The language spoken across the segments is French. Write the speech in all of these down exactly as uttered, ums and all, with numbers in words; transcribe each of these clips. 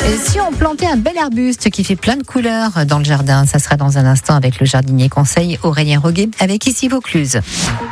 Si on plantait un bel arbuste qui fait plein de couleurs dans le jardin, ça sera dans un instant avec le jardinier conseil Aurélien Roguet, avec ici Vaucluse.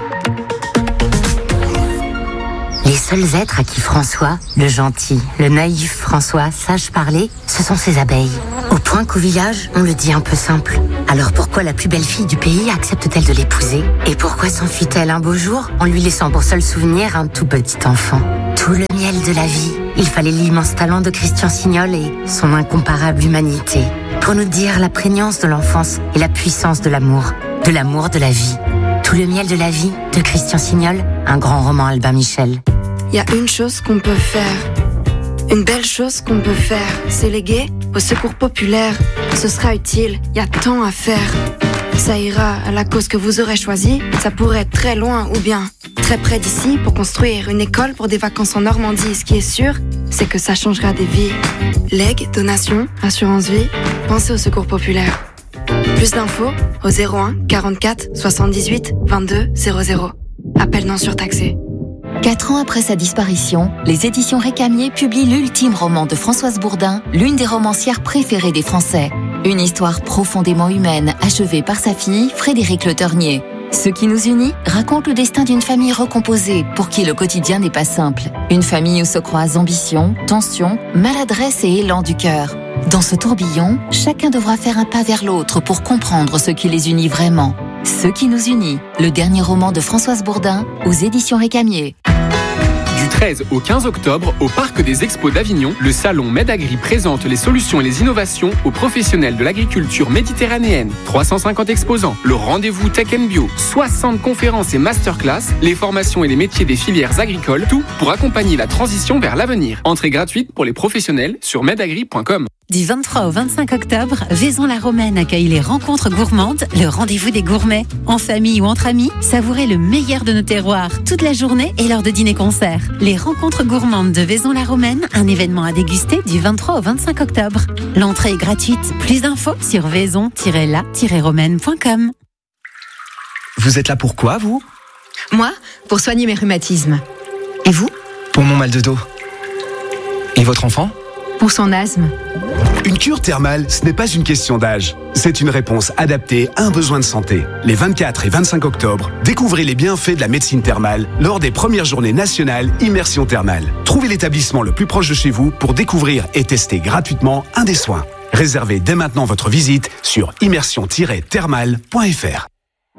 Les seuls êtres à qui François, le gentil, le naïf François, sache parler, ce sont ses abeilles. Au point qu'au village, on le dit un peu simple. Alors pourquoi la plus belle fille du pays accepte-t-elle de l'épouser ? Et pourquoi s'enfuit-elle un beau jour en lui laissant pour seul souvenir un tout petit enfant ? Tout le miel de la vie. Il fallait l'immense talent de Christian Signol et son incomparable humanité pour nous dire la prégnance de l'enfance et la puissance de l'amour, de l'amour de la vie. Tout le miel de la vie de Christian Signol, un grand roman Albin Michel. Il y a une chose qu'on peut faire, une belle chose qu'on peut faire, c'est léguer au secours populaire. Ce sera utile, il y a tant à faire. Ça ira à la cause que vous aurez choisie, ça pourrait être très loin ou bien très près d'ici pour construire une école pour des vacances en Normandie. Ce qui est sûr, c'est que ça changera des vies. Legs, donations, assurance vie, pensez au secours populaire. Plus d'infos au zéro un quarante-quatre soixante-dix-huit vingt-deux zéro zéro. Appel non surtaxé. Quatre ans après sa disparition, les éditions Récamier publient l'ultime roman de Françoise Bourdin, l'une des romancières préférées des Français. Une histoire profondément humaine, achevée par sa fille, Frédérique Le Ternier. Ce qui nous unit raconte le destin d'une famille recomposée, pour qui le quotidien n'est pas simple. Une famille où se croisent ambition, tension, maladresse et élan du cœur. Dans ce tourbillon, chacun devra faire un pas vers l'autre pour comprendre ce qui les unit vraiment. Ce qui nous unit, le dernier roman de Françoise Bourdin, aux éditions Récamier. Du treize au quinze octobre, au Parc des Expos d'Avignon, le salon Medagri présente les solutions et les innovations aux professionnels de l'agriculture méditerranéenne. trois cent cinquante exposants, le rendez-vous Tech and Bio, soixante conférences et masterclass, les formations et les métiers des filières agricoles, tout pour accompagner la transition vers l'avenir. Entrée gratuite pour les professionnels sur medagri point com. Du vingt-trois au vingt-cinq octobre, Vaison-la-Romaine accueille les rencontres gourmandes, le rendez-vous des gourmets. En famille ou entre amis, savourez le meilleur de nos terroirs toute la journée et lors de dîners-concerts. Les rencontres gourmandes de Vaison-la-Romaine, un événement à déguster du vingt-trois au vingt-cinq octobre. L'entrée est gratuite. Plus d'infos sur vaison tiret la tiret romaine point com. Vous êtes là pour quoi, vous ? Moi, pour soigner mes rhumatismes. Et vous ? Pour mon mal de dos. Et votre enfant ? Pour son asthme. Une cure thermale, ce n'est pas une question d'âge. C'est une réponse adaptée à un besoin de santé. Les vingt-quatre et vingt-cinq octobre, découvrez les bienfaits de la médecine thermale lors des premières journées nationales Immersion Thermale. Trouvez l'établissement le plus proche de chez vous pour découvrir et tester gratuitement un des soins. Réservez dès maintenant votre visite sur immersion tiret thermale point f r.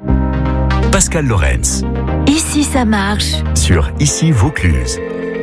Pascal Lorenz. Ici ça marche. Sur Ici Vaucluse.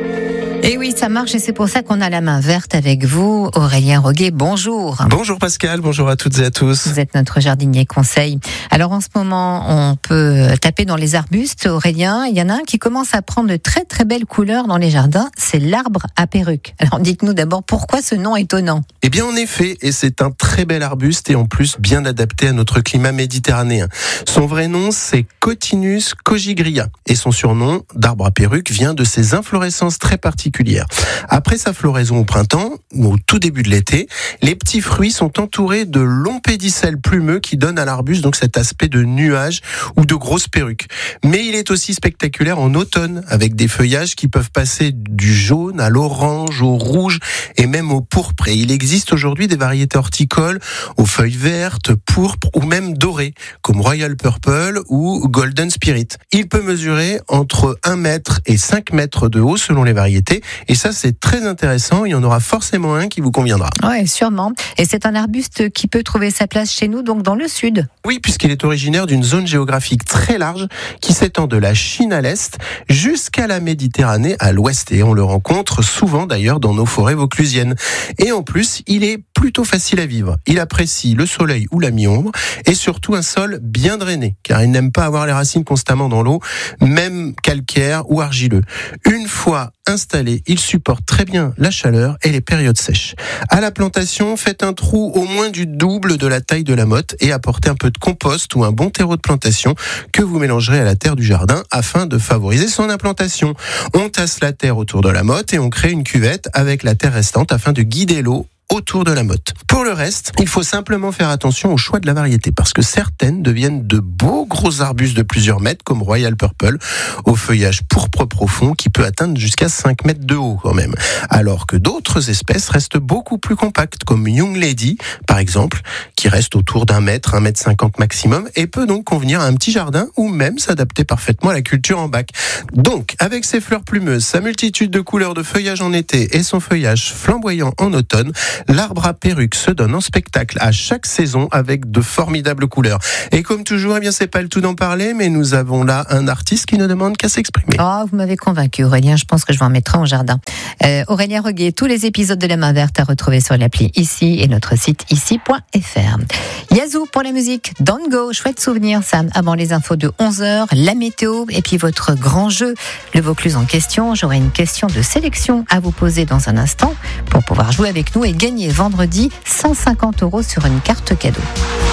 Et oui, ça marche et c'est pour ça qu'on a la main verte avec vous. Aurélien Roguet, bonjour. Bonjour Pascal, bonjour à toutes et à tous. Vous êtes notre jardinier conseil. Alors en ce moment, on peut taper dans les arbustes. Aurélien, il y en a un qui commence à prendre de très très belles couleurs dans les jardins. C'est l'arbre à perruque. Alors dites-nous d'abord pourquoi ce nom étonnant. Eh bien en effet, et c'est un très bel arbuste et en plus bien adapté à notre climat méditerranéen. Son vrai nom, c'est Cotinus cogigria. Et son surnom d'arbre à perruque vient de ses inflorescences très particulières. Après sa floraison au printemps ou au tout début de l'été, les petits fruits sont entourés de longs pédicelles plumeux qui donnent à l'arbuste donc cet aspect de nuage ou de grosse perruque. Mais il est aussi spectaculaire en automne avec des feuillages qui peuvent passer du jaune à l'orange, au rouge et même au pourpre. Et il existe aujourd'hui des variétés horticoles aux feuilles vertes, pourpres ou même dorées comme Royal Purple ou Golden Spirit. Il peut mesurer entre un mètre et cinq mètres de haut selon les variétés. Et ça, c'est très intéressant. Il y en aura forcément un qui vous conviendra. Oui, sûrement. Et c'est un arbuste qui peut trouver sa place chez nous, donc dans le sud. Oui, puisqu'il est originaire d'une zone géographique très large qui s'étend de la Chine à l'est jusqu'à la Méditerranée à l'ouest. Et on le rencontre souvent d'ailleurs dans nos forêts vauclusiennes. Et en plus, il est plutôt facile à vivre. Il apprécie le soleil ou la mi-ombre et surtout un sol bien drainé, car il n'aime pas avoir les racines constamment dans l'eau, même calcaire ou argileux. Une fois installé, il supporte très bien la chaleur et les périodes sèches. À la plantation, faites un trou au moins du double de la taille de la motte et apportez un peu de compost ou un bon terreau de plantation que vous mélangerez à la terre du jardin afin de favoriser son implantation. On tasse la terre autour de la motte et on crée une cuvette avec la terre restante afin de guider l'eau autour de la motte. Pour le reste, il faut simplement faire attention au choix de la variété parce que certaines deviennent de beaux gros arbustes de plusieurs mètres comme Royal Purple au feuillage pourpre profond qui peut atteindre jusqu'à cinq mètres de haut quand même. Alors que d'autres espèces restent beaucoup plus compactes comme Young Lady par exemple qui reste autour d'un mètre, un mètre cinquante maximum et peut donc convenir à un petit jardin ou même s'adapter parfaitement à la culture en bac. Donc avec ses fleurs plumeuses, sa multitude de couleurs de feuillage en été et son feuillage flamboyant en automne, l'arbre à perruque se donne en spectacle à chaque saison avec de formidables couleurs. Et comme toujours, eh bien, c'est pas le tout d'en parler, mais nous avons là un artiste qui ne demande qu'à s'exprimer. Oh, vous m'avez convaincu, Aurélien. Je pense que je vais en mettre un au jardin. Euh, Aurélien Reguet, tous les épisodes de La Main Verte à retrouver sur l'appli Ici et notre site ici point f r. Yazoo pour la musique. Don't Go. Chouette souvenir, Sam. Avant les infos de onze heures, la météo et puis votre grand jeu, le Vaucluse en question. J'aurai une question de sélection à vous poser dans un instant pour pouvoir jouer avec nous et gagner vendredi cent cinquante euros sur une carte cadeau.